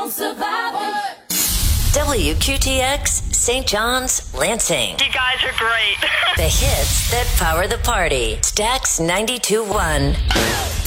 surviving. WQTX, St. John's, Lansing. You guys are great. The hits that power the party. Stax 92.1.